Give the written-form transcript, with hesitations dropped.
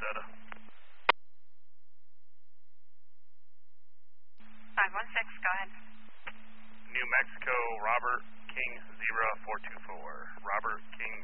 Minnesota. 516, go ahead. New Mexico, Robert King 0424. Robert King